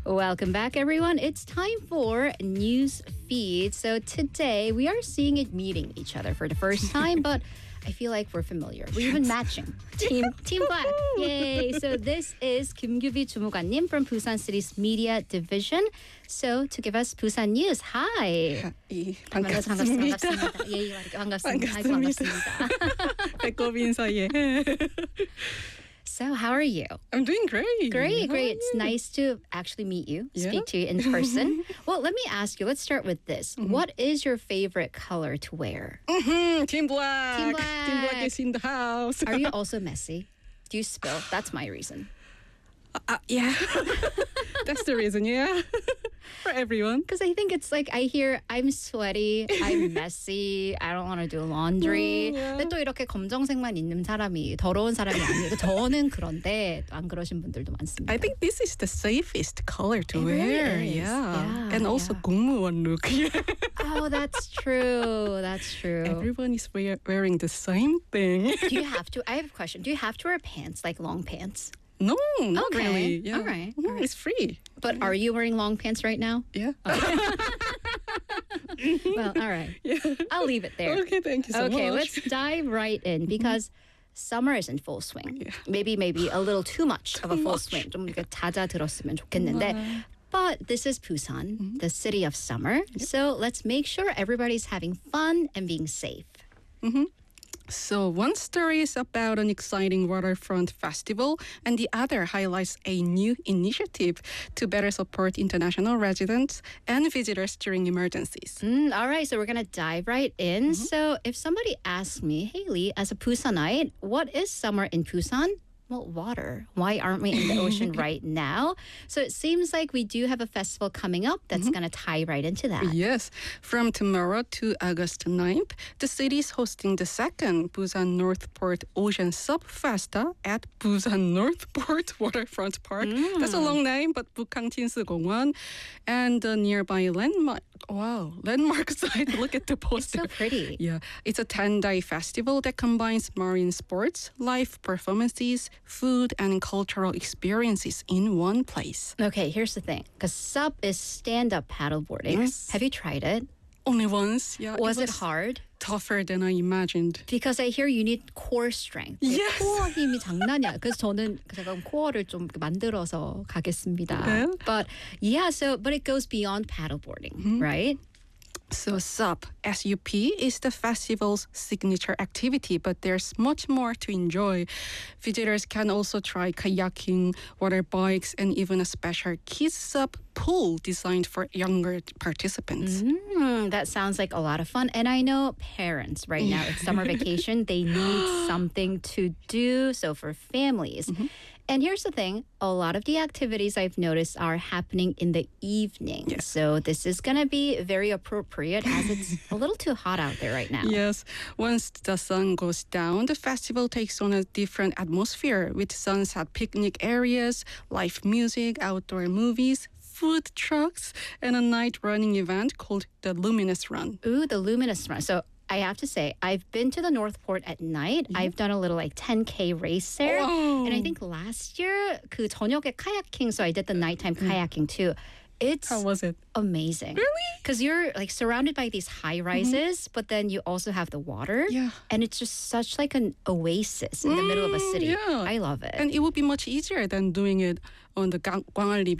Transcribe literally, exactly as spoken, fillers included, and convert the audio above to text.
Welcome back, everyone. It's time for News Feed. So today we are seeing it meeting each other for the first time, but I feel like we're familiar. We're even matching. Team Team Black. Yay. So this is Kim Gyu-bi 주무관님 from Busan City's Media Division. So to give us Busan news, hi. 예, 반갑습니다. 반갑습니다. 반갑습니다. 예, 반갑습니다. 아이고, 반갑습니다. 배꼽 인사예. So how are you? I'm doing great. Great, How great. are It's you? nice to actually meet you, Yeah? speak to you in person. Well, let me ask you. Let's start with this. Mm-hmm. What is your favorite color to wear? Mhm, Team Black. Team Black. Team Black is in the house. Are you also messy? Do you spill? That's my reason. Uh, yeah. That's the reason, yeah. For everyone. Because I think it's like I hear I'm sweaty, I'm messy, I don't want to do laundry. Mm, yeah. 근데 또 이렇게 검정색만 있는 사람이 더러운 사람이 아니고 저는 그런데 안 그러신 분들도 많습니다. I think this is the safest color to It really wear. is. Yeah. Yeah, And also yeah. 공무원 look. Oh, that's true. That's true. Everyone is wear, wearing the same thing. Do you have to? I have a question. Do you have to wear pants, like long pants? No, not Okay. really. Yeah. All right. Mhm, All right. It's free. But are you wearing long pants right now? Yeah. Well, all right. Yeah. I'll leave it there. Okay, thank you so Okay, much. let's dive right in because summer is in full swing. Yeah. Maybe, maybe a little too much of a Too full much. swing. 좀 이렇게 잦아들었으면 좋겠는데. But this is Busan, the city of summer. So let's make sure everybody's having fun and being safe. So one story is about an exciting waterfront festival, and the other highlights a new initiative to better support international residents and visitors during emergencies. Mm, all right, so we're going to dive right in. So if somebody asks me, Haley, as a Busanite, what is summer in Busan? Well, water. Why aren't we in the ocean right now? So it seems like we do have a festival coming up that's going to tie right into that. Yes, from tomorrow to August ninth, the city is hosting the second Busan Northport Ocean Sub Festa at Busan Northport Waterfront Park. That's a long name, but 북항틴스공원 and the nearby landmark. Wow, landmark site. Look at the It's poster. so pretty. Yeah, it's a ten-day festival that combines marine sports, live performances, food, and cultural experiences in one place. Okay, here's the thing. Because sub is stand-up paddleboarding. Yes. Have you tried it? Only once, yeah. Was it hard? Tougher than I imagined. Because I hear you need core strength. Yes. 코어 힘이 장난이야. 그래서 저는 제가 코어를 좀 만들어서 가겠습니다. 네. But yeah, so but it goes beyond paddleboarding, right? So SUP, S U P, is the festival's signature activity, but there's much more to enjoy. Visitors can also try kayaking, water bikes, and even a special kids SUP pool designed for younger participants. Mm, that sounds like a lot of fun. And I know parents right now, it's summer vacation, they need something to do. So for families. And here's the thing, a lot of the activities I've noticed are happening in the evening. Yes. So this is going to be very appropriate as it's a little too hot out there right now. Yes, once the sun goes down, the festival takes on a different atmosphere with sunset picnic areas, live music, outdoor movies, food trucks, and a night running event called the Luminous Run. Ooh, the luminous run. So I have to say, I've been to the Northport at night. I've done a little like ten K race there. Wow. And I think last year, 그 저녁에 kayaking, so I did the nighttime kayaking too. It's How was it? amazing. Really? Because you're like surrounded by these high rises, but then you also have the water. Yeah. And it's just such like an oasis in the middle of a Mm, city. yeah. I love it. And it would be much easier than doing it on the Gwang- Gwangalli